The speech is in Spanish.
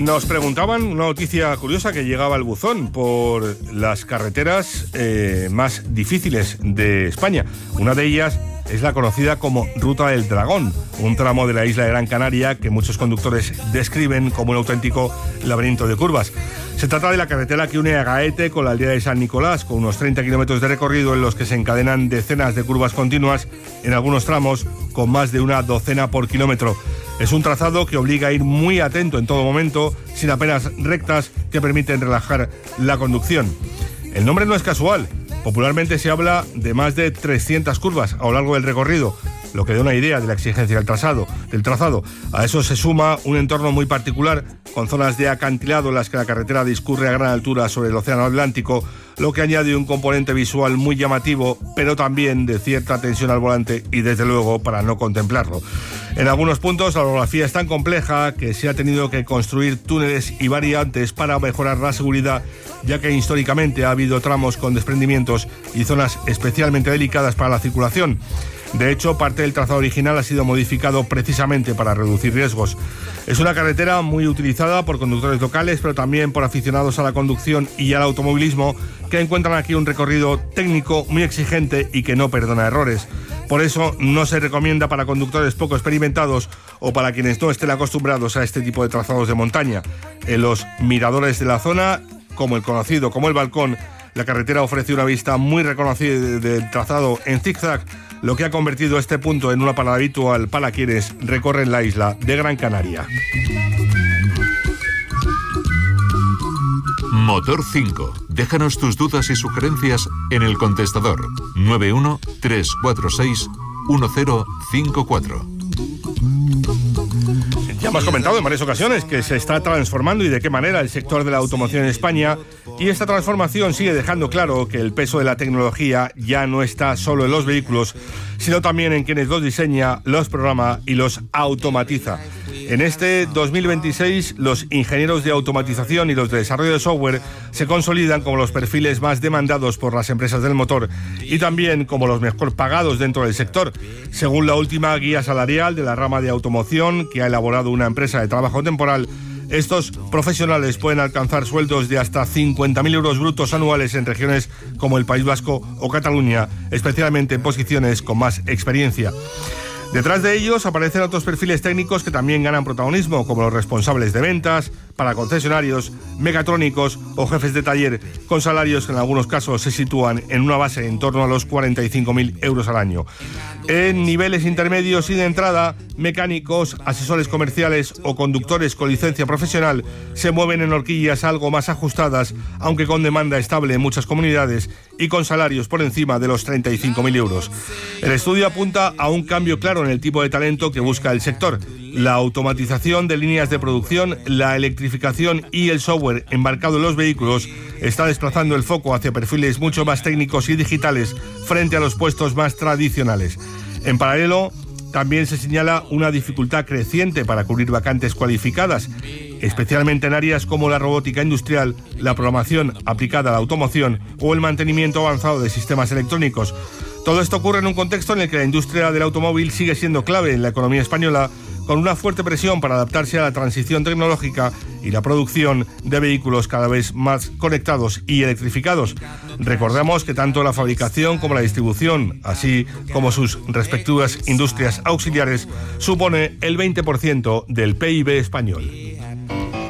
Nos preguntaban una noticia curiosa que llegaba al buzón por las carreteras más difíciles de España. Una de ellas es la conocida como Ruta del Dragón, un tramo de la isla de Gran Canaria que muchos conductores describen como un auténtico laberinto de curvas. Se trata de la carretera que une a Gaete con la aldea de San Nicolás, con unos 30 kilómetros de recorrido en los que se encadenan decenas de curvas continuas, en algunos tramos con más de una docena por kilómetro. Es un trazado que obliga a ir muy atento en todo momento, sin apenas rectas que permiten relajar la conducción. El nombre no es casual. Popularmente se habla de más de 300 curvas a lo largo del recorrido, lo que da una idea de la exigencia del trazado. A eso se suma un entorno muy particular, con zonas de acantilado en las que la carretera discurre a gran altura sobre el océano Atlántico, lo que añade un componente visual muy llamativo, pero también de cierta tensión al volante y desde luego para no contemplarlo. En algunos puntos la orografía es tan compleja que se ha tenido que construir túneles y variantes para mejorar la seguridad, ya que históricamente ha habido tramos con desprendimientos y zonas especialmente delicadas para la circulación. De hecho, parte del trazado original ha sido modificado precisamente para reducir riesgos. Es una carretera muy utilizada por conductores locales, pero también por aficionados a la conducción y al automovilismo, que encuentran aquí un recorrido técnico muy exigente y que no perdona errores. Por eso no se recomienda para conductores poco experimentados o para quienes no estén acostumbrados a este tipo de trazados de montaña. En los miradores de la zona, como el conocido como el Balcón, la carretera ofrece una vista muy reconocida del trazado en zigzag, lo que ha convertido este punto en una parada habitual para quienes recorren la isla de Gran Canaria. Motor 5. Déjanos tus dudas y sugerencias en el contestador 91 346 1054. Ya hemos comentado en varias ocasiones que se está transformando y de qué manera el sector de la automoción en España, y esta transformación sigue dejando claro que el peso de la tecnología ya no está solo en los vehículos, sino también en quienes los diseña, los programa y los automatiza. En este 2026, los ingenieros de automatización y los de desarrollo de software se consolidan como los perfiles más demandados por las empresas del motor y también como los mejor pagados dentro del sector. Según la última guía salarial de la rama de automoción que ha elaborado una empresa de trabajo temporal, estos profesionales pueden alcanzar sueldos de hasta 50.000 euros brutos anuales en regiones como el País Vasco o Cataluña, especialmente en posiciones con más experiencia. Detrás de ellos aparecen otros perfiles técnicos que también ganan protagonismo, como los responsables de ventas, para concesionarios, mecatrónicos o jefes de taller, con salarios que en algunos casos se sitúan en una base en torno a los 45.000 euros al año. En niveles intermedios y de entrada, mecánicos, asesores comerciales o conductores con licencia profesional se mueven en horquillas algo más ajustadas, aunque con demanda estable en muchas comunidades y con salarios por encima de los 35.000 euros. El estudio apunta a un cambio claro en el tipo de talento que busca el sector. La automatización de líneas de producción, la electrificación y el software embarcado en los vehículos está desplazando el foco hacia perfiles mucho más técnicos y digitales frente a los puestos más tradicionales. En paralelo, también se señala una dificultad creciente para cubrir vacantes cualificadas, especialmente en áreas como la robótica industrial, la programación aplicada a la automoción o el mantenimiento avanzado de sistemas electrónicos. Todo esto ocurre en un contexto en el que la industria del automóvil sigue siendo clave en la economía española, con una fuerte presión para adaptarse a la transición tecnológica y la producción de vehículos cada vez más conectados y electrificados. Recordemos que tanto la fabricación como la distribución, así como sus respectivas industrias auxiliares, supone el 20% del PIB español.